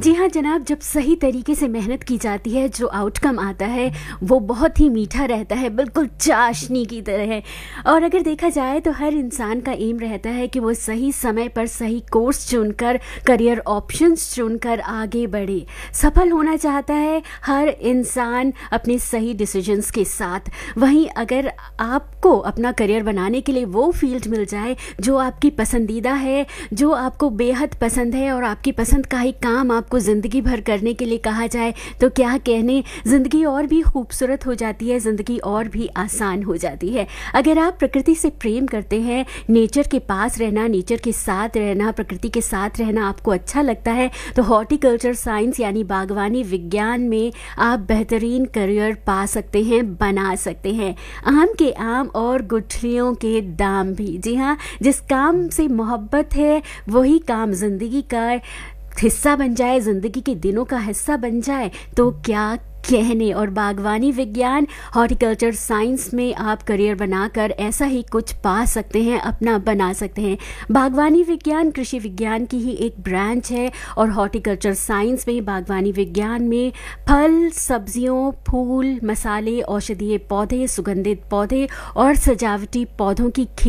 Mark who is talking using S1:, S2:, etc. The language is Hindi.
S1: जी हाँ जनाब, जब सही तरीके से मेहनत की जाती है जो आउटकम आता है वो बहुत ही मीठा रहता है, बिल्कुल चाशनी की तरह है। और अगर देखा जाए तो हर इंसान का एम रहता है कि वो सही समय पर सही कोर्स चुनकर, करियर ऑप्शंस चुनकर आगे बढ़े। सफल होना चाहता है हर इंसान अपने सही डिसीजंस के साथ। वहीं अगर आपको अपना करियर बनाने के लिए वो फील्ड मिल जाए जो आपकी पसंदीदा है, जो आपको बेहद पसंद है और आपकी पसंद का ही काम आपको ज़िंदगी भर करने के लिए कहा जाए तो क्या कहने, ज़िंदगी और भी खूबसूरत हो जाती है, ज़िंदगी और भी आसान हो जाती है। अगर आप प्रकृति से प्रेम करते हैं, नेचर के पास रहना, नेचर के साथ रहना, प्रकृति के साथ रहना आपको अच्छा लगता है तो हॉर्टिकल्चर साइंस यानी बागवानी विज्ञान में आप बेहतरीन करियर पा सकते हैं, बना सकते हैं। आम के आम और गुठलियों के दाम भी। जी हाँ, जिस काम से मोहब्बत है वही काम ज़िंदगी का हिस्सा बन जाए, ज़िंदगी के दिनों का हिस्सा बन जाए तो क्या कहने। और बागवानी विज्ञान, हॉर्टिकल्चर साइंस में आप करियर बनाकर ऐसा ही कुछ पा सकते हैं, अपना बना सकते हैं। बागवानी विज्ञान कृषि विज्ञान की ही एक ब्रांच है और हॉर्टिकल्चर साइंस में, बागवानी विज्ञान में फल, सब्जियों, फूल, मसाले, औषधीय पौधे, सुगंधित पौधे और सजावटी पौधों की